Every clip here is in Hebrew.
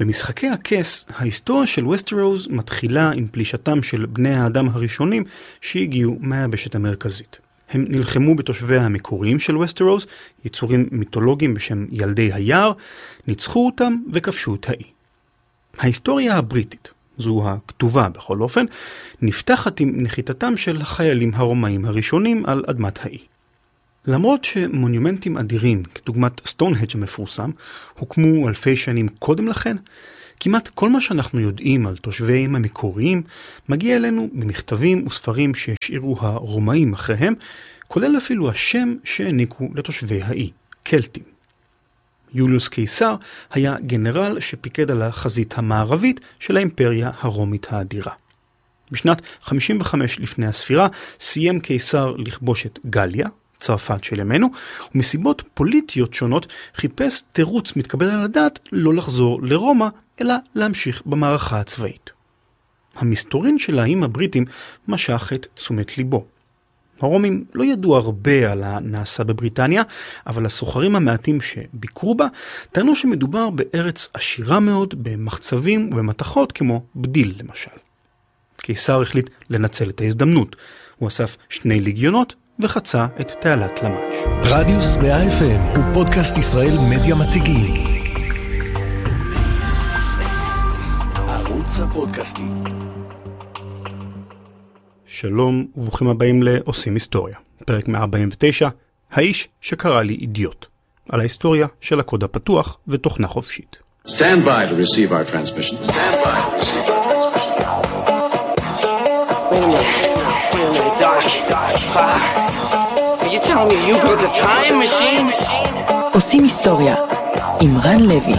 במשחקי הכס, ההיסטוריה של וסטרוס מתחילה עם פלישתם של בני האדם הראשונים שהגיעו מהיבשת המרכזית. הם נלחמו בתושביה המקוריים של וסטרוס, יצורים מיתולוגיים בשם ילדי היער, ניצחו אותם וכבשו את האי. ההיסטוריה הבריטית, זו הכתובה בכל אופן, נפתחת עם נחיתתם של החיילים הרומאים הראשונים על אדמת האי. למרות שמונומנטים אדירים, כדוגמת סטונהדג' המפורסם, הוקמו אלפי שנים קודם לכן, כמעט כל מה שאנחנו יודעים על תושביהם המקוריים מגיע אלינו במכתבים וספרים שהשאירו הרומאים אחריהם, כולל אפילו השם שהעניקו לתושבי האי, קלטים. יוליוס קיסר היה גנרל שפיקד על החזית המערבית של האימפריה הרומית האדירה. בשנת 55 לפני הספירה סיים קיסר לכבוש את גליה, צרפת של ימינו, ומסיבות פוליטיות שונות חיפש תירוץ מתקבל על הדעת לא לחזור לרומא, אלא להמשיך במערכה הצבאית. המסתורין של האיים הבריטים משך את תשומת ליבו. הרומים לא ידעו הרבה על הנעשה בבריטניה, אבל הסוחרים המעטים שביקרו בה טענו שמדובר בארץ עשירה מאוד במחצבים ובמתכות כמו בדיל למשל. קיסר החליט לנצל את ההזדמנות. הוא אסף 2 ליגיונות וחצה את תעלת למאש. רדיוס 100 FM הוא פודקאסט ישראל מדיה מציגים. ערוץ הפודקאסטים. שלום וברוכים הבאים לעושים היסטוריה. פרק 149, האיש שקרא לי אידיוט. על ההיסטוריה של הקוד הפתוח ותוכנה חופשית. Stand by to receive our transmission. Stand by to receive our transmission. Wait a minute, Doc. Are you telling me you built a time machine? עושים היסטוריה עם רן לוי.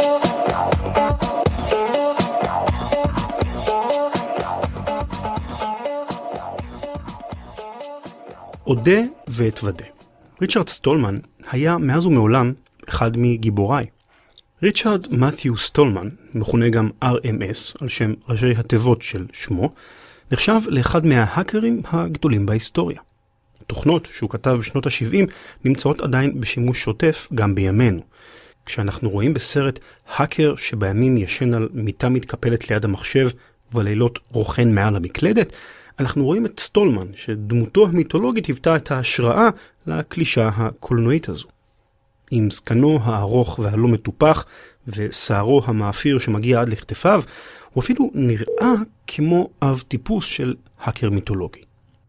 אודה ואתוודה. ריצ'רד סטולמן היה מאז ומעולם אחד מגיבוריי. ריצ'רד מת'יו סטולמן, מכונה גם RMS, על שם ראשי התיבות של שמו, נחשב לאחד מההאקרים הגדולים בהיסטוריה. תוכנות שהוא כתב בשנות ה-70 נמצאות עדיין בשימוש שוטף גם בימינו. כשאנחנו רואים בסרט האקר שבימים ישן על מיטה מתקפלת ליד המחשב ובלילות רוחן מעל המקלדת, אנחנו רואים את סטולמן, שדמותו המיתולוגית היוותה את ההשראה לקלישה הקולנועית הזו. עם זקנו הארוך והלא מטופח ושערו המאפיר שמגיע עד לכתפיו, הוא אפילו נראה כמו אב טיפוס של האקר מיתולוגי.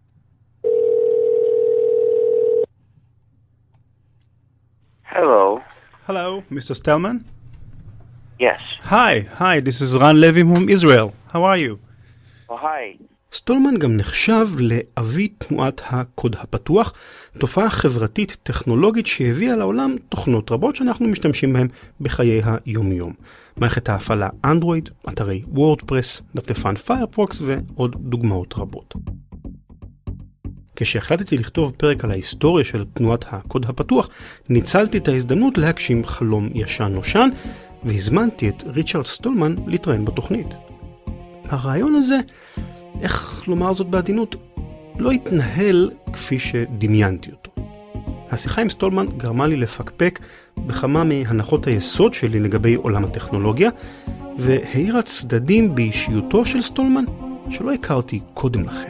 Hello. Hello, Mr. Stallman? Yes. Hi, this is Ran Levy from Israel. How are you? Oh, hi. סטולמן גם נחשב לאבי תנועת הקוד הפתוח, תופעה חברתית טכנולוגית שהביאה לעולם תוכנות רבות שאנחנו משתמשים בהן בחיי היום-יום. מערכת ההפעלה אנדרואיד, אתרי וורדפרס, דפדפן פיירפוקס ועוד דוגמאות רבות. כשהחלטתי לכתוב פרק על ההיסטוריה של תנועת הקוד הפתוח, ניצלתי את ההזדמנות להגשים חלום ישן נושן, והזמנתי את ריצ'רד סטולמן להתראיין בתוכנית. הרעיון הזה, איך לומר זאת בעדינות, לא התנהל כפי שדמיינתי אותו. השיחה עם סטולמן גרמה לי לפקפק בכמה מהנחות היסוד שלי לגבי עולם הטכנולוגיה, והאירה צדדים באישיותו של סטולמן שלא הכרתי קודם לכן.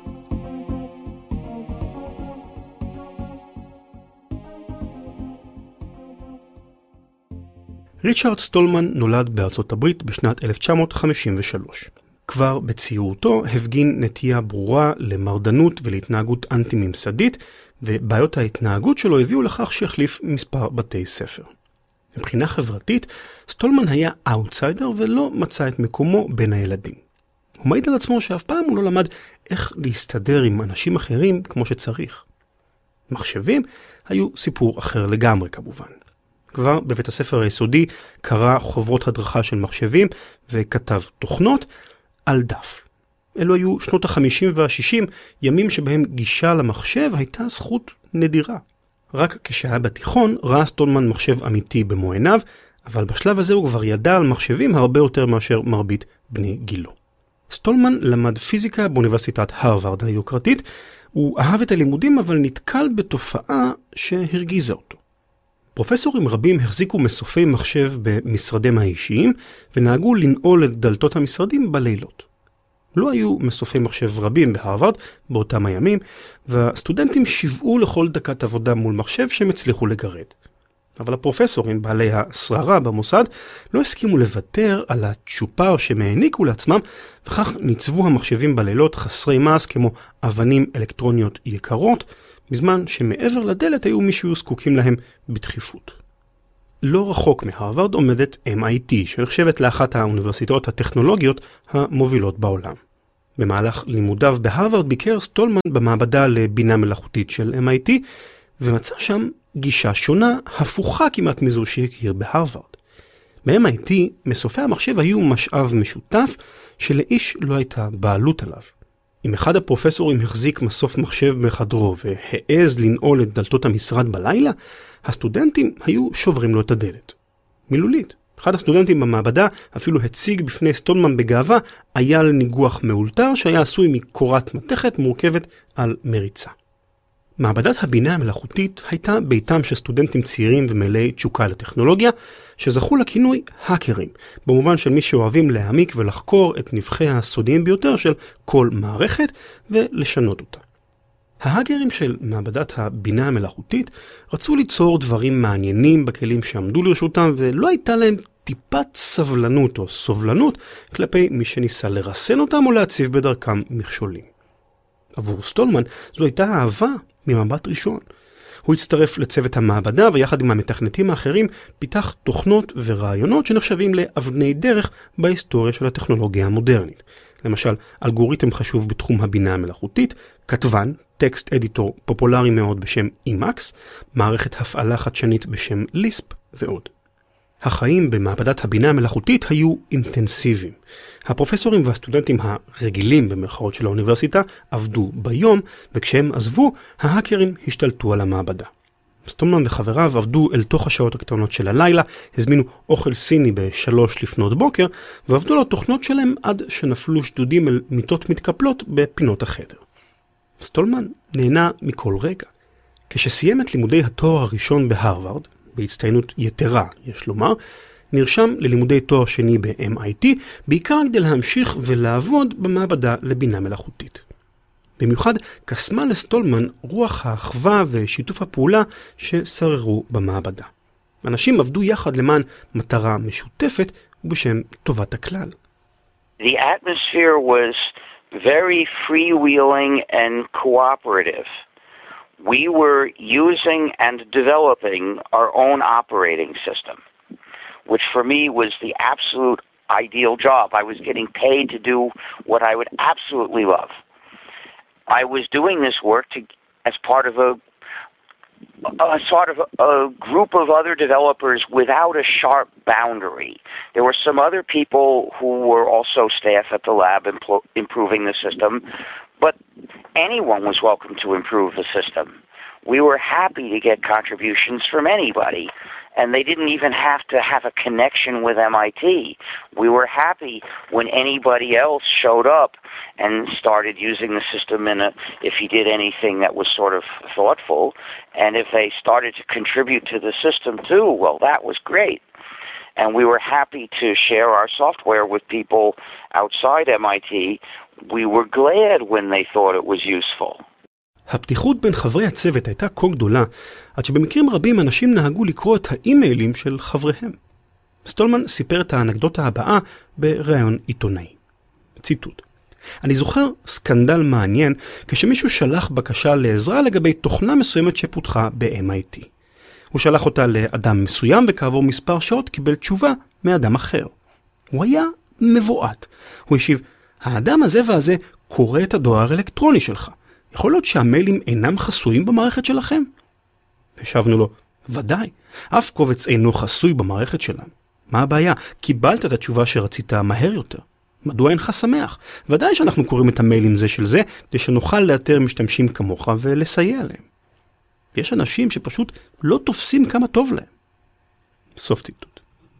ריצ'רד סטולמן נולד בארצות הברית בשנת 1953. כבר בצעירותו הפגין נטייה ברורה למרדנות ולהתנהגות אנטי-ממסדית, ובעיות ההתנהגות שלו הביאו לכך שהחליף מספר בתי ספר. מבחינה חברתית, סטולמן היה אאוטסיידר ולא מצא את מקומו בין הילדים. הוא מעיד על עצמו שאף פעם הוא לא למד איך להסתדר עם אנשים אחרים כמו שצריך. מחשבים היו סיפור אחר לגמרי כמובן. כבר בבית הספר היסודי קרא חוברות הדרכה של מחשבים וכתב תוכנות על דף. אלו היו שנות ה-50 וה-60, ימים שבהם גישה למחשב הייתה זכות נדירה. רק כשהיה בתיכון ראה סטולמן מחשב אמיתי במו עיניו, אבל בשלב הזה הוא כבר ידע על מחשבים הרבה יותר מאשר מרבית בני גילו. סטולמן למד פיזיקה באוניברסיטת הרווארד היוקרתית, הוא אהב את הלימודים אבל נתקל בתופעה שהרגיזה אותו. פרופסורים רבים החזיקו מסופי מחשב במשרדיהם האישיים, ונהגו לנעול את דלתות המשרדים בלילות. לא היו מסופי מחשב רבים בהרווארד באותם הימים, והסטודנטים שיוועו לכל דקת עבודה מול מחשב שהם הצליחו לגרד. אבל הפרופסורים, בעלי השררה במוסד, לא הסכימו לוותר על הצ'ופר שהם העניקו לעצמם, וכך ניצבו המחשבים בלילות חסרי מעש כמו אבנים אלקטרוניות יקרות, בזמן שמעבר לדלת היו מי שהיו זקוקים להם בדחיפות. לא רחוק מהרווארד עומדת MIT, שנחשבת לאחת האוניברסיטאות הטכנולוגיות המובילות בעולם. במהלך לימודיו בהרווארד ביקר סטולמן במעבדה לבינה מלאכותית של MIT, ומצא שם גישה שונה, הפוכה כמעט מזו שהכיר בהרווארד. ב-MIT מסופי המחשב היו משאב משותף שלאיש לא הייתה בעלות עליו. אם אחד הפרופסורים החזיק מסוף מחשב בחדרו והעז לנעול את דלתות המשרד בלילה, הסטודנטים היו שוברים לו את הדלת. מילולית. אחד הסטודנטים במעבדה אפילו הציג בפני סטולמן בגאווה אייל ניגוח מאולתר שהיה עשוי מקורת מתכת מורכבת על מריצה. מעבדת הבינה המלאכותית הייתה ביתם של סטודנטים צעירים ומלאי תשוקה לטכנולוגיה, שזכו לכינוי האקרים, במובן של מי שאוהבים להעמיק ולחקור את נבחי הסודיים ביותר של כל מערכת ולשנות אותה. ההאקרים של מעבדת הבינה המלאכותית רצו ליצור דברים מעניינים בכלים שעמדו לרשותם, ולא הייתה להם טיפת סבלנות או סובלנות כלפי מי שניסה לרסן אותם או להציב בדרכם מכשולים. עבור סטולמן זו הייתה אהבה ממבט ראשון. הוא הצטרף לצוות המעבדה ויחד עם המתכנתים האחרים פיתח תוכנות ורעיונות שנחשבים לאבני דרך בהיסטוריה של הטכנולוגיה המודרנית. למשל, אלגוריתם חשוב בתחום הבינה המלאכותית, כתבן, טקסט אדיטור פופולרי מאוד בשם Emacs, מערכת הפעלה חדשנית בשם Lisp ועוד. החיים במעבדת הבינה המלאכותית היו אינטנסיביים. הפרופסורים והסטודנטים הרגילים במרכאות של האוניברסיטה עבדו ביום, וכשהם עזבו, ההאקרים השתלטו על המעבדה. סטולמן וחבריו עבדו אל תוך השעות הקטנות של הלילה, הזמינו אוכל סיני ב3 לפנות בוקר, ועבדו על התוכנות שלהם עד שנפלו שדודים אל מיטות מתקפלות בפינות החדר. סטולמן נהנה מכל רגע. כשסיים את לימודי התואר הראשון בהרווארד, בהצטיינות יתרה, יש לומר, נרשם ללימודי תואר שני ב-MIT, בעיקר כדי להמשיך ולעבוד במעבדה לבינה מלאכותית. במיוחד קסמה לסטולמן רוח האחווה ושיתוף הפעולה ששררו במעבדה. אנשים עבדו יחד למען מטרה משותפת ובשם טובת הכלל. The atmosphere was very freewheeling and cooperative. We were using and developing our own operating system, which for me was the absolute ideal job. I was getting paid to do what I would absolutely love. I was doing this work as part of a sort of a group of other developers without a sharp boundary. There were some other people who were also staff at the lab improving the system, but anyone was welcome to improve the system. We were happy to get contributions from anybody, and they didn't even have to have a connection with MIT. We were happy when anybody else showed up and started using the system if he did anything that was sort of thoughtful, and if they started to contribute to the system too, well, that was great. And we were happy to share our software with people outside MIT. We were glad when they thought it was useful. הפתיחות בין חברי הצוות הייתה כה גדולה, עד שבמקרים רבים אנשים נהגו לקרוא את האימיילים של חבריהם. סטולמן סיפר את האנקדוטה הבאה בראיון עיתונאי. ציטוט: אני זוכר סקנדל מעניין כשמישהו שלח בקשה לעזרה לגבי תוכנה מסוימת שפותחה ב-MIT. הוא שלח אותה לאדם מסוים וכעבור מספר שעות קיבל תשובה מאדם אחר. הוא היה מבועת. הוא השיב, האדם הזה והזה קורא את הדואר האלקטרוני שלך. יכול להיות שהמיילים אינם חסויים במערכת שלכם? השבנו לו, ודאי, אף קובץ אינו חסוי במערכת שלנו. מה הבעיה? קיבלת את התשובה שרצית מהר יותר. מדוע אינך שמח? ודאי שאנחנו קוראים את המיילים זה של זה, כדי שנוכל לאתר משתמשים כמוך ולסייע להם. יש אנשים שפשוט לא תופסים כמה טוב להם. סוף ציטוט.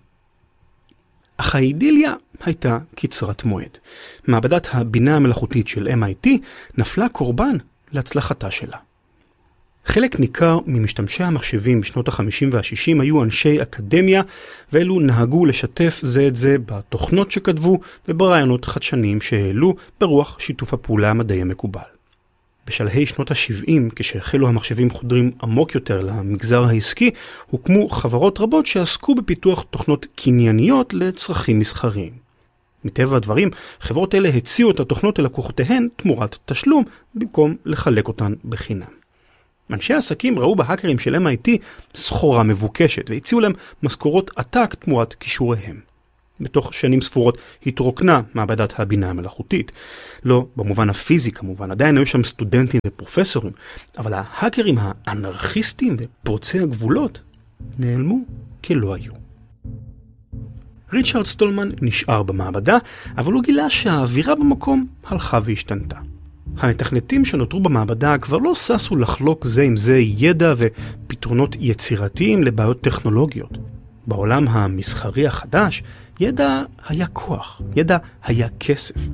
אך האידיליה הייתה קצרת מועד. מעבדת הבינה המלאכותית של MIT נפלה קורבן להצלחתה שלה. חלק ניכר ממשתמשי המחשבים בשנות ה-50 וה-60 היו אנשי אקדמיה, ואלו נהגו לשתף זה את זה בתוכנות שכתבו וברעיונות חדשניים שהעלו ברוח שיתוף הפעולה המדעי המקובל. בשלהי שנות ה-70, כשהחלו המחשבים חודרים עמוק יותר למגזר העסקי, הוקמו חברות רבות שעסקו בפיתוח תוכנות קנייניות לצרכים מסחריים. מטבע הדברים, חברות אלה הציעו את התוכנות ללקוחותיהן תמורת תשלום, במקום לחלק אותן בחינם. אנשי העסקים ראו בהאקרים של MIT סחורה מבוקשת, והציעו להם משכורות עתק תמורת כישוריהם. בתוך שנים ספורות התרוקנה מעבדת הבינה המלאכותית. לא במובן הפיזי כמובן, עדיין היו שם סטודנטים ופרופסורים, אבל ההאקרים האנרכיסטים ופורצי הגבולות נעלמו כלא היו. ריצ'רד סטולמן נשאר במעבדה, אבל הוא גילה שהאווירה במקום הלכה והשתנתה. המתכנתים שנותרו במעבדה כבר לא ססו לחלוק זה עם זה ידע ופתרונות יצירתיים לבעיות טכנולוגיות. בעולם המסחרי החדש, ידע היה כוח, ידע היה כסף.